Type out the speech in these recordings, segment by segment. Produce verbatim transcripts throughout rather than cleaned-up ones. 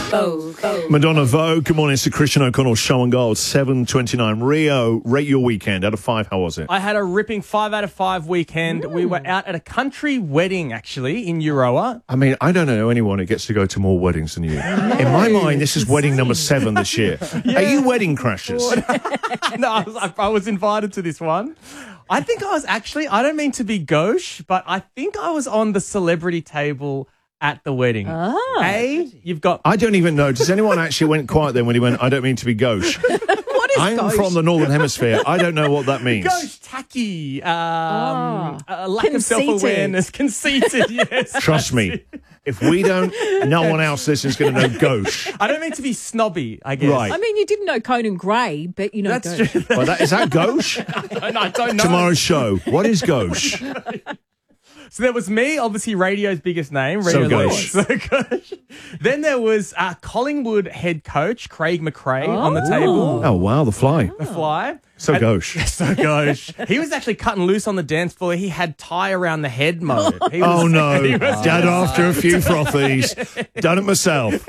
Vogue. Vogue. Madonna Vogue. Good morning. It's the Christian O'Connell Show and Gold. seven twenty-nine. Rio, rate your weekend out of five. How was it? I had a ripping five out of five weekend. Mm. We were out at a country wedding, actually, in Euroa. I mean, I don't know anyone who gets to go to more weddings than you. In my mind, this is wedding number seven this year. Yeah. Are you wedding crashers? No, I was, I was invited to this one. I think I was actually, I don't mean to be gauche, but I think I was on the celebrity table at the wedding. Oh. A, you've got... I don't even know. Does anyone actually went quiet then when he went, I don't mean to be gauche? What is I'm gauche? from the Northern Hemisphere. I don't know what that means. Gauche, tacky, um, Oh. a lack Conceited. of self-awareness, conceited, yes. Trust me. If we don't, no one else listeners is going to know gauche. I don't mean to be snobby, I guess. Right. I mean, you didn't know Conan Gray, but you know That's gauche. true. Well, that, is that gauche? I don't, I don't know. Tomorrow's show. What is gauche? So there was me, obviously radio's biggest name. So Radio gauche. So gauche. Then there was uh, Collingwood head coach Craig McRae on the table. Oh, wow, the fly. The fly. So And- gauche. So gauche. He was actually cutting loose on the dance floor. He had tie around the head mode. He was, Oh, no. he was- Dad after a few frothies. Done it myself.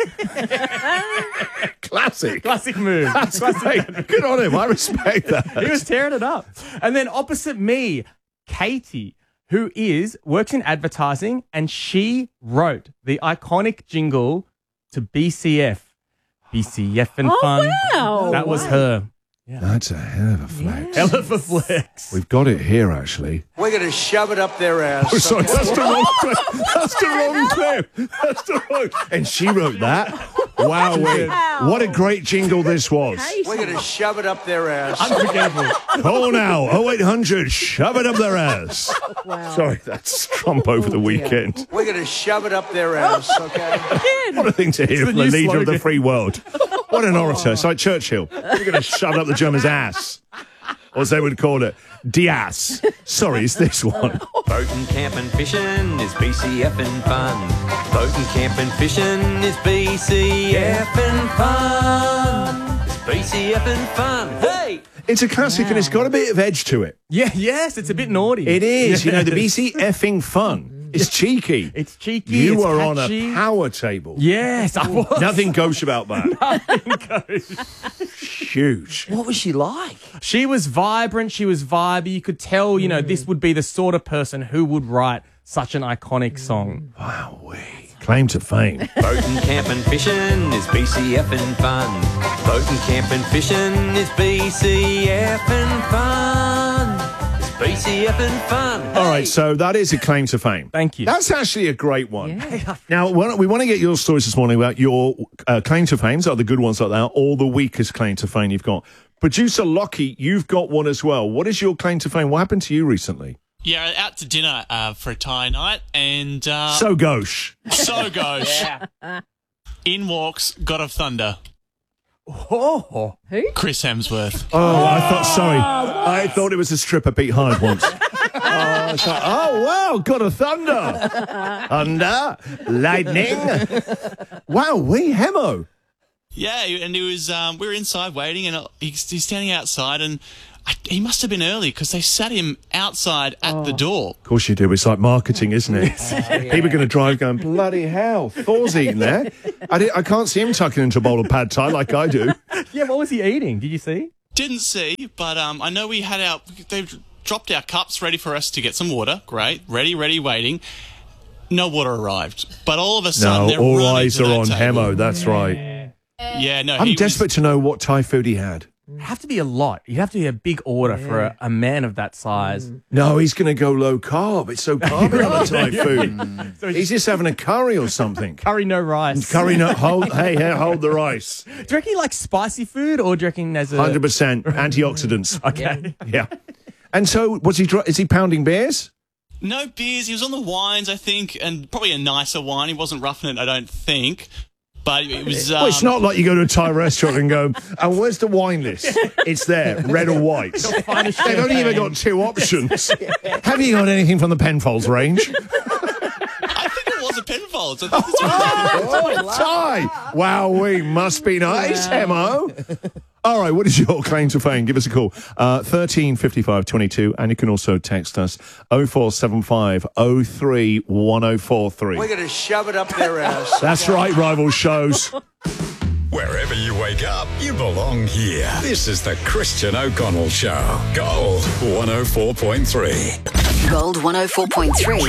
Classic. Classic move. That's Classic. great. Good on him. I respect that. He was tearing it up. And then opposite me, Katie, who is works in advertising, and she wrote the iconic jingle to B C F. B C F and Oh, fun. wow. That was Wow. her. That's a hell of a flex. Hell of a flex. We've got it here, actually. We're going to shove it up their ass. Oh, sorry, that's the wrong clip. That's the wrong clip. That's the wrong. And she wrote that. Wow, Wow. what a great jingle this was. We're going to shove it up their ass. Unforgettable. Call now, oh eight hundred, shove it up their ass. Wow. Sorry, that's Trump over the weekend. We're going to shove it up their ass, okay? What a thing to hear the from the new leader of the slogan. free world. What an orator. It's like Churchill. We're going to shove it up the German's ass. Or as they would call it, Diaz. Sorry, it's this one. Boating, camping, fishing is B C F and fun. Boating, camping, fishing is B C F and fun. It's B C F and fun. Hey! It's a classic and it's got a bit of edge to it. Yeah, yes, it's a bit naughty. It is. You know, the B C effing fun. It's cheeky. It's cheeky. You it's are on catchy. a power table. Yes, I was. Nothing gauche about that. Nothing goes. Huge. What was she like? She was vibrant. She was vibey. You could tell, you know, this would be the sort of person who would write such an iconic song. Wow, we claim to fame. Boating, camping, fishing is B C F and fun. Boating, camping, fishing is B C F and fun. It's B C F and fun. All right, so that is a claim to fame. Thank you. That's actually a great one. Yeah. Now, we we want to get your stories this morning about your uh, claim to fame, so the good ones like that, or the weakest claim to fame you've got. Producer Lockie, you've got one as well. What is your claim to fame? What happened to you recently? Yeah, out to dinner uh, for a Thai night, and uh, So gauche. so gauche. In walks God of Thunder, Oh, Who? Chris Hemsworth. Oh, I thought, sorry. I thought it was a stripper Pete hired once. oh, I thought, oh, wow, God of Thunder. Thunder, lightning. Wow, we hemo. Yeah, and he was. Um, we were inside waiting, and he's, he's standing outside, and I, he must have been early because they sat him outside at the door. Of course you do. It's like marketing, isn't it? People are going to drive going, bloody hell, Thor's eating there. I, di- I can't see him tucking into a bowl of pad thai like I do. yeah. What was he eating? Did you see? Didn't see, but um, I know we had our. They dropped our cups ready for us to get some water. Great, ready, ready, waiting. No water arrived, but all of a sudden, No, they're all running eyes to are that on table. Hemo. That's right. Yeah, no, I'm he desperate was, to know what Thai food he had. It'd have to be a lot. You'd have to be a big order for a, a man of that size. No, he's going to go low carb. It's so carby on the Thai food. So He's just having a curry or something. curry, no rice. Curry, no, hold, hey, hey, hold the rice. Do you reckon he likes spicy food, or do you reckon there's a one hundred percent antioxidants. Okay. Yeah. And so, was he? dri- Is he pounding beers? no beers. He was on the wines, I think, and probably a nicer wine. He wasn't roughing it, I don't think. But it was. Um, Well, it's not like you go to a Thai restaurant and go, and where's the wine list? It's there, red or white. They've only even got two options. Have you got anything from the Penfolds range? I think it was a Penfolds. I think it's Oh, Thai! Wow, we must be nice, Hemo. All right, what is your claim to fame? Give us a call. Uh, thirteen fifty-five twenty-two, and you can also text us oh four seven five oh three one oh four three. We're going to shove it up their ass. That's right, rival shows. Wherever you wake up, you belong here. This is the Christian O'Connell Show. Gold one oh four point three. Gold one oh four point three.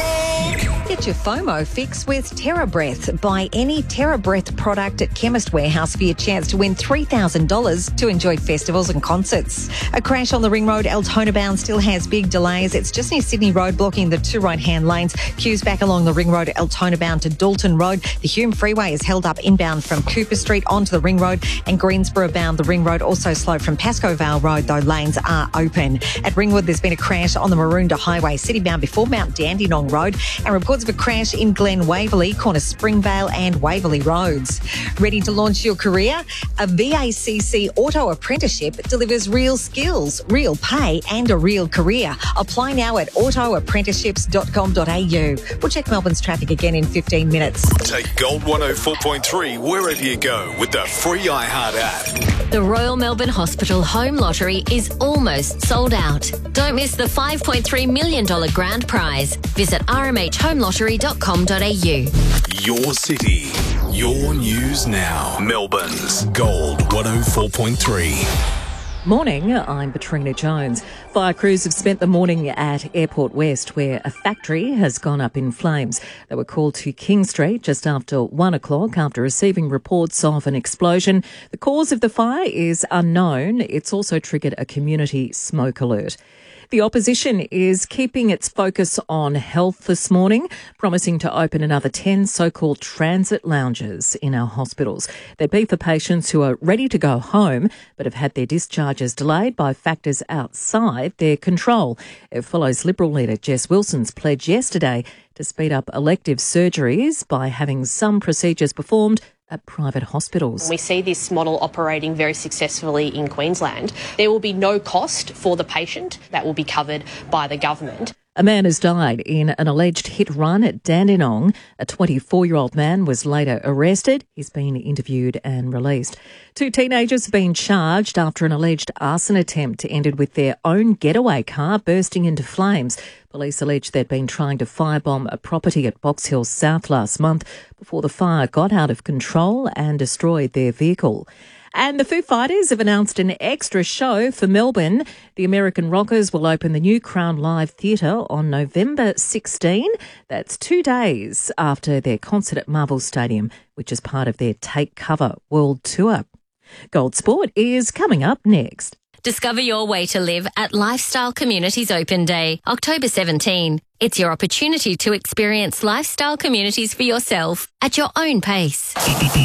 Get your FOMO fix with TerraBreath. Buy any TerraBreath product at Chemist Warehouse for your chance to win three thousand dollars to enjoy festivals and concerts. A crash on the Ring Road Altona bound still has big delays. It's just near Sydney Road, blocking the two right-hand lanes. Queues back along the Ring Road Altona bound to Dalton Road. The Hume Freeway is held up inbound from Cooper Street onto the Ring Road, and Greensboro bound the Ring Road also slow from Pascoe Vale Road, though lanes are open. At Ringwood, there's been a crash on the Maroondah Highway, city bound before Mount Dandenong Road, and reports of a crash in Glen Waverley, corner Springvale and Waverley Roads. Ready to launch your career? A V A C C auto apprenticeship delivers real skills, real pay and a real career. Apply now at auto apprenticeships dot com dot a u. We'll check Melbourne's traffic again in fifteen minutes. Take Gold one oh four point three wherever you go with the free iHeart app. The Royal Melbourne Hospital Home Lottery is almost sold out. Don't miss the five point three million dollars grand prize. Visit r m h home lottery dot com dot a u. Your city, your news now. Melbourne's Gold one oh four point three. Morning, I'm Katrina Jones. Fire crews have spent the morning at Airport West, where a factory has gone up in flames. They were called to King Street just after one o'clock after receiving reports of an explosion. The cause of the fire is unknown. It's also triggered a community smoke alert. The opposition is keeping its focus on health this morning, promising to open another ten so-called transit lounges in our hospitals. They'd be for patients who are ready to go home but have had their discharges delayed by factors outside their control. It follows Liberal leader Jess Wilson's pledge yesterday to speed up elective surgeries by having some procedures performed at private hospitals. We see this model operating very successfully in Queensland. There will be no cost for the patient. That will be covered by the government. A man has died in an alleged hit run at Dandenong. A twenty-four-year-old man was later arrested. He's been interviewed and released. Two teenagers have been charged after an alleged arson attempt ended with their own getaway car bursting into flames. Police allege they'd been trying to firebomb a property at Box Hill South last month before the fire got out of control and destroyed their vehicle. And the Foo Fighters have announced an extra show for Melbourne. The American Rockers will open the new Crown Live Theatre on November sixteenth. That's two days after their concert at Marvel Stadium, which is part of their Take Cover World Tour. Gold Sport is coming up next. Discover your way to live at Lifestyle Communities Open Day, October seventeenth. It's your opportunity to experience lifestyle communities for yourself at your own pace.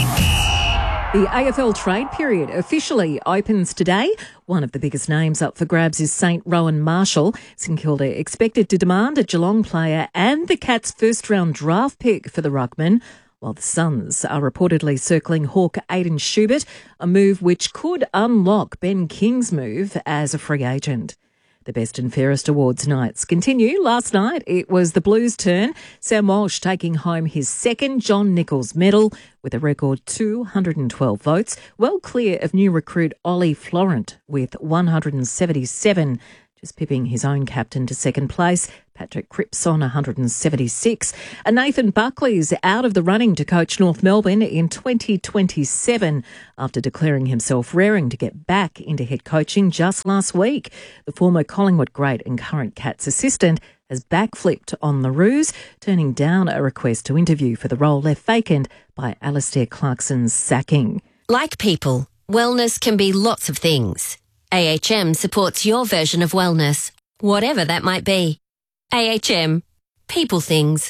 The A F L trade period officially opens today. One of the biggest names up for grabs is Saint Rowan Marshall. St Kilda expected to demand a Geelong player and the Cats' first-round draft pick for the ruckman, while the Suns are reportedly circling Hawk Aidan Schubert, a move which could unlock Ben King's move as a free agent. The Best and Fairest Awards nights continue. Last night, it was the Blues' turn. Sam Walsh taking home his second John Nichols medal with a record two hundred twelve votes, well clear of new recruit Ollie Florent with one hundred seventy-seven, just pipping his own captain to second place. Patrick Cripps on one hundred seventy-six. And Nathan Buckley's out of the running to coach North Melbourne in twenty twenty-seven after declaring himself raring to get back into head coaching just last week. The former Collingwood great and current Cats assistant has backflipped on the ruse, turning down a request to interview for the role left vacant by Alastair Clarkson's sacking. Like people, wellness can be lots of things. A H M supports your version of wellness, whatever that might be. A H M. People things.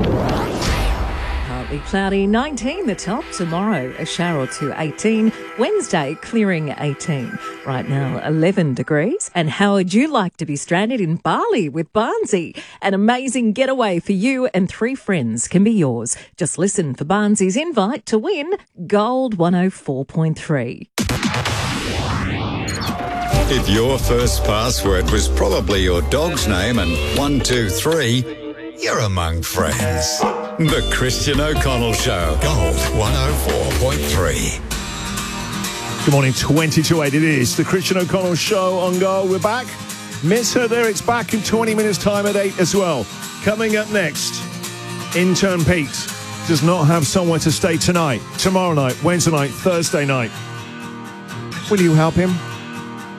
Partly cloudy, nineteen the top. Tomorrow, a shower or two, eighteen. Wednesday, clearing, eighteen. Right now, eleven degrees. And how would you like to be stranded in Bali with Barnsey? An amazing getaway for you and three friends can be yours. Just listen for Barnsey's invite to win Gold one oh four point three. If your first password was probably your dog's name and one, two, three, you're among friends. The Christian O'Connell Show. Gold one oh four point three. Good morning, twenty to eight it is. The Christian O'Connell Show on Gold. We're back. Miss her there. It's back in twenty minutes time at eight as well. Coming up next, intern Pete. does not have somewhere to stay tonight, tomorrow night, Wednesday night, Thursday night. Will you help him?